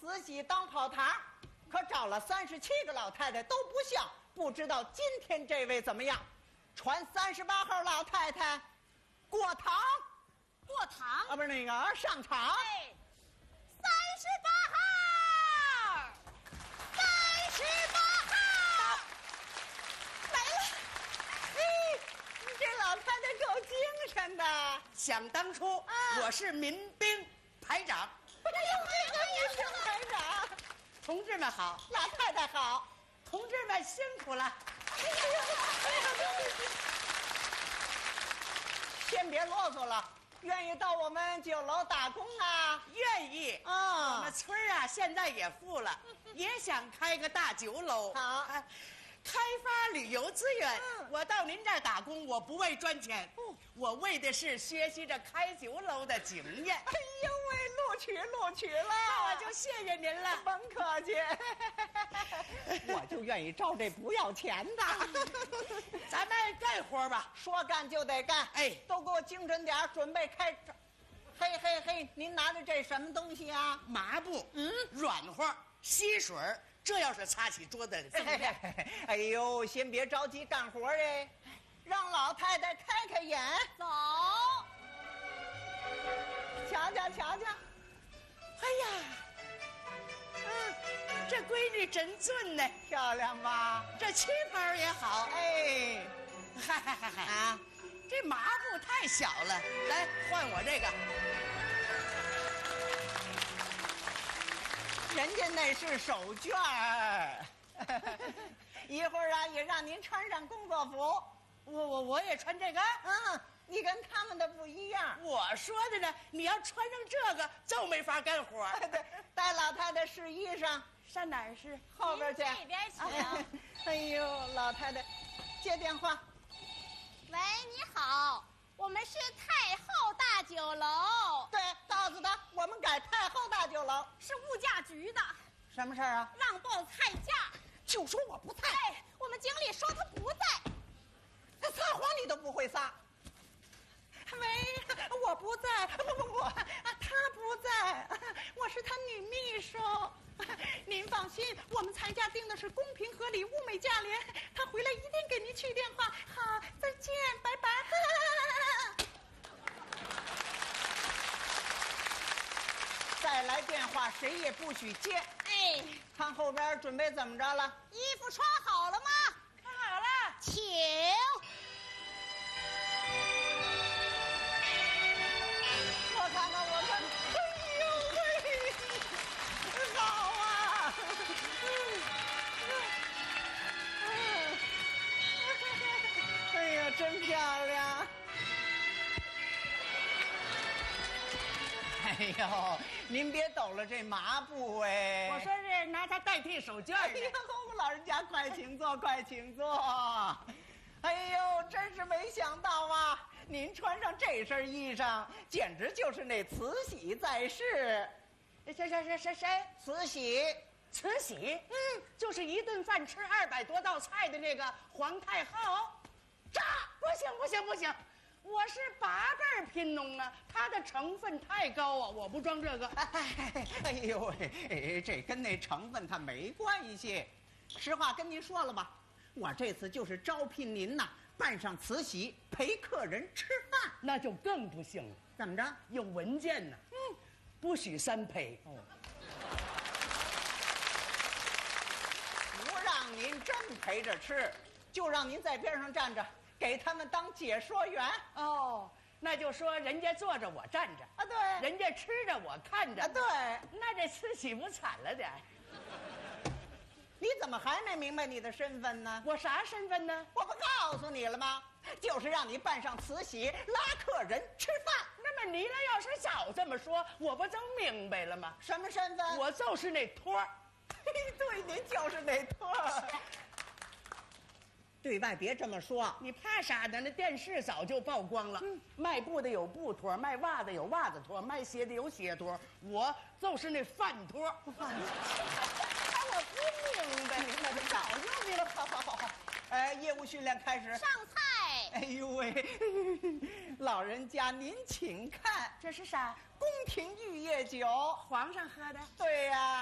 慈禧当跑堂，可找了37个老太太都不像，不知道今天这位怎么样？传38号老太太过堂， 过堂啊，不是那个上场。 哎，38号，38号来了。嘿，这老太太够精神的。 想当初，我是民兵排长。 哎呦，这个民兵排长， 同志们好， 老太太好。 同志们辛苦了。 先别啰嗦了，愿意到我们酒楼打工啊？ 愿意啊我们村儿啊，现在也富了，也想开个大酒楼。 好开发旅游资源。我到您这儿打工，我不为赚钱，我为的是学习着开酒楼的经验。 哎呦喂，录取了， 那我就谢谢您了。 甭客气。我就愿意招这不要钱的。 咱们干活吧。 说干就得干。 哎都给我精神点儿，准备开张。嘿嘿嘿，您拿着这什么东西啊？ 麻布，软和，吸水儿，这要是擦起桌子来锃亮。 哎呦，先别着急干活哎，让老太太开开眼。 走， 瞧瞧瞧瞧。 哎呀，这闺女真俊呢， 漂亮吧？ 这旗袍也好。 哎， 嗨啊， 这麻布太小了，来换我这个。 人家那是手绢儿。一会儿啊，也让您穿上工作服。 我也穿这个。 你跟他们的不一样。 我说的呢，你要穿上这个就没法干活。 对，带老太太试衣裳， 上哪儿是？ 后边去。 这边请。 哎呦，老太太，接电话。 喂，你好，我们是太后大酒楼， 对，告诉他我们改太后大酒楼。 是物价局的， 什么事儿啊？ 让报菜价。 就说我不在。 哎，我们经理说他不在。 他撒谎你都不会撒。喂，我不在，不，他不在，我是他女秘书。您放心，我们菜价定的是公平合理、物美价廉。他回来一定给您去电话。好，再见，拜拜。再来电话，谁也不许接。 哎， 看后边准备怎么着了？ 衣服穿好了吗？ 看好了， 请。 我看看，我看，哎呦喂，好啊！哎呀，真漂亮！哎呦，您别抖了这麻布哎！ 我说是拿它代替手绢的。 哎呦，老人家快请坐，快请坐。哎呦，真是没想到啊！您穿上这身衣裳，简直就是那慈禧在世。 谁？ 慈禧， 慈禧，就是一顿饭吃200多道菜的那个皇太后。不行，我是8辈贫农啊，它的成分太高啊，我不装这个。 哎呦喂，这跟那成分它没关系。实话跟您说了吧，我这次就是招聘您呐，扮上慈禧陪客人吃饭。 那就更不行了， 怎么着？ 有文件呢。不许3陪。 不让您真陪着吃，就让您在边上站着，给他们当解说员。 哦，那就说人家坐着我站着啊，对， 人家吃着我看着啊，对。 那这慈禧不惨了点儿？ 你怎么还没明白你的身份呢？ 我啥身份呢？ 我不告诉你了吗？就是让你扮上慈禧拉客人吃饭。 那么你俩要是早这么说，我不就明白了吗？ 什么身份？ 我就是那托儿。 对，您就是那托儿。对外别这么说。 你怕啥呢？那电视早就曝光了。卖布的有布托，卖袜子有袜子托，卖鞋的有鞋托，我就是那饭托。 我不明白，明白的早就明白了。好，业务训练开始。 上菜。 哎呦喂，老人家您请看， 这是啥？ 宫廷玉液酒， 皇上喝的。 对呀。